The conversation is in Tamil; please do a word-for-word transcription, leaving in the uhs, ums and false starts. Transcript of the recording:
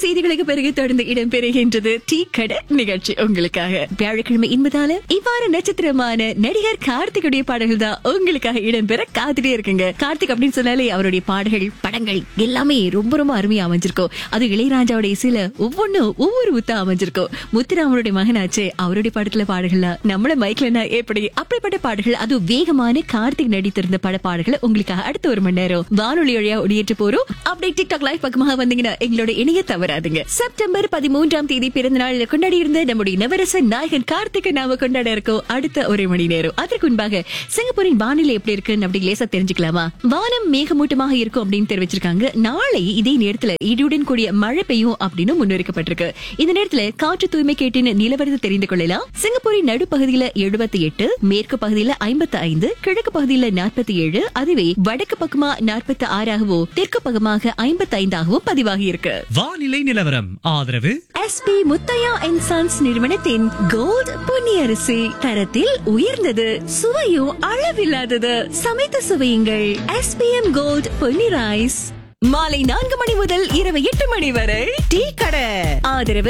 செய்திகளுக்கு பிறகு தொடர்ந்து இடம்பெறுகின்றது டீ கடை நிகழ்ச்சி உங்களுக்காக. வியாழக்கிழமை என்பதால இவ்வாறு நட்சத்திரமான நடிகர் கார்த்திகுடைய பாடல்கள் தான் உங்களுக்காக இடம்பெற காத்துட்டே இருக்குங்க. கார்த்திக் அப்படின்னு சொன்னாலே அவருடைய பாடல்கள், படங்கள் எல்லாமே ரொம்ப ரொம்ப அருமையா அமைஞ்சிருக்கும். அது இளையராஜாவுடைய இசையில ஒவ்வொன்னும் ஒவ்வொரு முத்தா அமைஞ்சிருக்கும். முத்துராமனுடைய மகனாச்சு, அவருடைய படத்துல பாடல்கள் நம்மள மைக்லனா எப்படி அப்படிப்பட்ட பாடல்கள், அது வேகமான கார்த்திக் நடித்திருந்த பட பாடல்களை உங்களுக்காக அடுத்த ஒரு மணி நேரம் வானொலி வழியா ஒளியேற்ற போறோம். அப்படியே டிக்டாக் லைவ் பக்கமாக வந்தீங்கன்னா எங்களோட இணைய தவறாதுங்க. செப்டம்பர் பதிமூன்றாம் தேதி பிறந்த நாள் கொண்டாடி இருந்த நம்முடைய நவரச நாயகன் கார்த்திகை நாம கொண்டாட இருக்கோம் அடுத்த ஒரு மணி நேரம். அதற்கு முன்பாக சிங்கப்பூரின் வானிலை எப்படி இருக்குன்னு அப்படி லேசா தெரிஞ்சுக்கலாமா? வானம் மேகமூட்டமாக இருக்கும் அப்படின்னு தெரிவிச்சிருக்காங்க. நாளை இதே நேரத்துல இடியுடன் கூடிய மழை பெய்யும் அப்படின்னு முன்னறிக்கப்பட்டிருக்கு. இந்த நேரத்துல காற்று தூய்மை கேட்டின் நிலவரத்தை தெரிந்து கொள்ளலாம். சிங்கப்பூரின் நடுப்பகுதியில எழுபத்தி எட்டு, மேற்கு பகுதியில ஐம்பத்தி ஐந்து, கிழக்கு பகுதியில நாற்பத்தி ஏழு, அதுவே வடக்கு பக்கமா நாற்பத்தி ஆறாகவோ தெற்கு பக்கமாக ஐம்பத்தி ஐந்தாகவோ பதிவாகி இருக்கு. வானிலை நிலவரம் ஆதரவு எஸ்பி முத்தையா அண்ட் சன்ஸ் நிறுவனத்தின் கோல்ட் பொன்னி அரிசி, தரத்தில் உயர்ந்தது, சுவையும் அளவில்லாதது. சமைத்து சுவையுங்கள். SPM gold Ponni rice. மாலை நான்கு மணி முதல் இரவு எட்டு மணி வரை டீ கடை. ஆதரவு